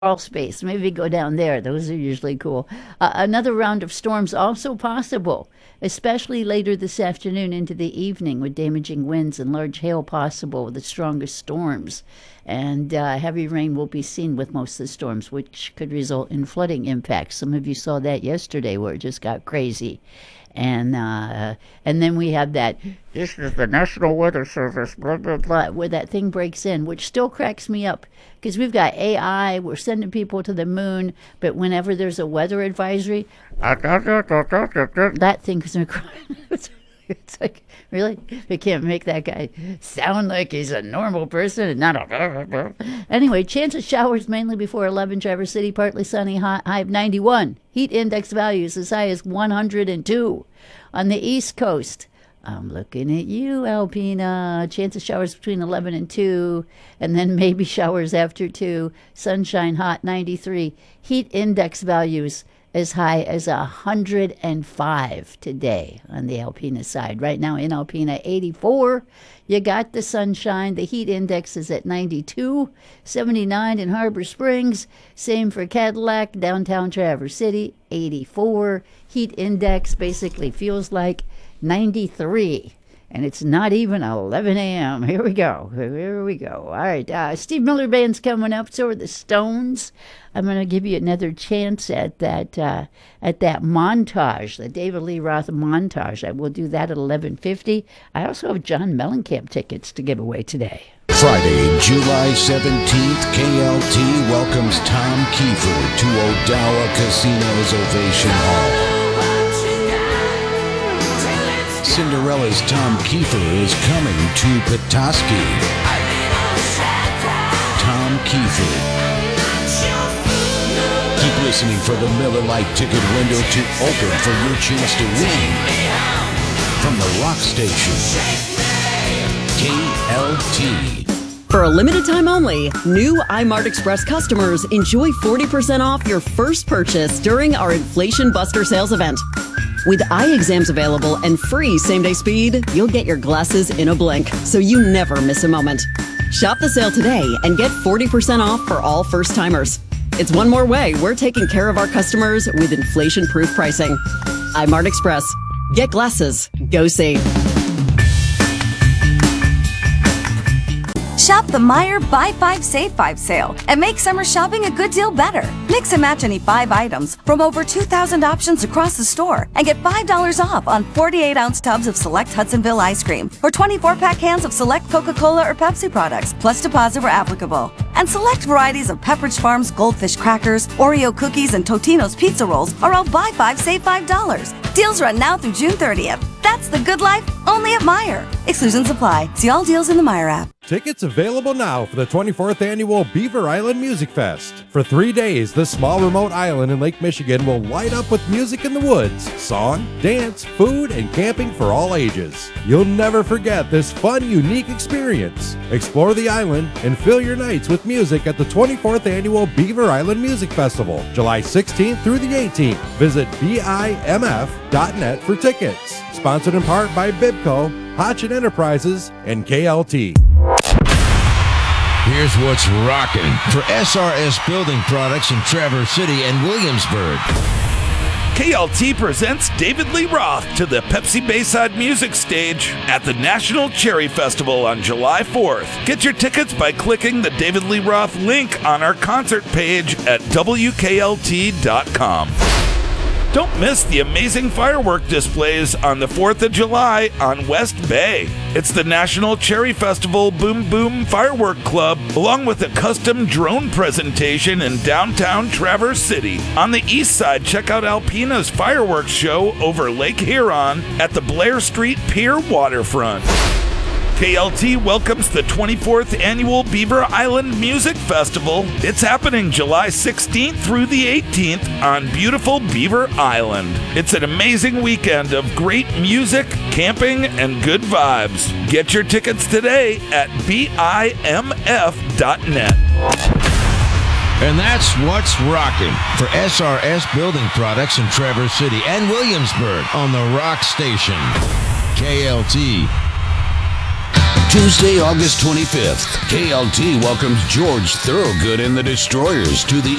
crawl space. Maybe go down there. Those are usually cool. Another round of storms also possible, especially later this afternoon into the evening, with damaging winds and large hail possible with the strongest storms. And heavy rain will be seen with most of the storms, which could result in flooding impacts. Some of you saw that yesterday where it just got crazy. And then we have that, this is the National Weather Service, blah, blah, blah, where that thing breaks in, which still cracks me up because we've got AI, we're sending people to the moon, but whenever there's a weather advisory, that thing is it's like, really? We can't make that guy sound like he's a normal person and not a... Anyway, chance of showers mainly before 11, Traverse City, partly sunny, high of 91. Heat index values as high as 102. On the East Coast, I'm looking at you, Alpina. Chance of showers between 11 and 2, and then maybe showers after 2. Sunshine, hot, 93. Heat index values as high as 105 today on the Alpena side. Right now in Alpena, 84. You got the sunshine. The heat index is at 92. 79 in Harbor Springs. Same for Cadillac, downtown Traverse City, 84. Heat index basically feels like 93. And it's not even 11 a.m. Here we go. All right. Steve Miller Band's coming up. So are the Stones. I'm going to give you another chance at that montage, the David Lee Roth montage. I will do that at 11:50. I also have John Mellencamp tickets to give away today. Friday, July 17th, KLT welcomes Tom Kiefer to Odawa Casino's Ovation Hall. Cinderella's Tom Kiefer is coming to Petoskey. Tom Kiefer. Keep listening for the Miller Lite ticket window to open for your chance to win. From the Rock Station, KLT. For a limited time only, new iMart Express customers enjoy 40% off your first purchase during our Inflation Buster sales event. With eye exams available and free same-day speed, you'll get your glasses in a blink, so you never miss a moment. Shop the sale today and get 40% off for all first-timers. It's one more way we're taking care of our customers with inflation-proof pricing. iMart Express. Get glasses. Go see. Shop the Meijer Buy 5 Save 5 sale and make summer shopping a good deal better. Mix and match any 5 items from over 2,000 options across the store and get $5 off on 48-ounce tubs of select Hudsonville ice cream or 24-pack cans of select Coca-Cola or Pepsi products, plus deposit where applicable. And select varieties of Pepperidge Farm's Goldfish crackers, Oreo cookies, and Totino's pizza rolls are all Buy 5 Save $5. Deals run now through June 30th. That's the good life, only at Meijer. Exclusions apply. See all deals in the Meijer app. Tickets available now for the 24th annual Beaver Island Music Fest. For 3 days, this small remote island in Lake Michigan will light up with music in the woods, song, dance, food, and camping for all ages. You'll never forget this fun, unique experience. Explore the island and fill your nights with music at the 24th annual Beaver Island Music Festival, July 16th through the 18th. Visit BIMF.net for tickets. Sponsored in part by Bibco, Hotchin Enterprises, and KLT. Here's what's rocking for SRS Building Products in Traverse City and Williamsburg. KLT presents David Lee Roth to the Pepsi Bayside Music Stage at the National Cherry Festival on July 4th. Get your tickets by clicking the David Lee Roth link on our concert page at WKLT.com. Don't miss the amazing firework displays on the 4th of July on West Bay. It's the National Cherry Festival Boom Boom Firework Club, along with a custom drone presentation in downtown Traverse City. On the east side, check out Alpena's fireworks show over Lake Huron at the Blair Street Pier waterfront. KLT welcomes the 24th Annual Beaver Island Music Festival. It's happening July 16th through the 18th on beautiful Beaver Island. It's an amazing weekend of great music, camping, and good vibes. Get your tickets today at BIMF.net. And that's what's rocking for SRS Building Products in Traverse City and Williamsburg on the Rock Station, KLT. Tuesday, August 25th, KLT welcomes George Thorogood and the Destroyers to the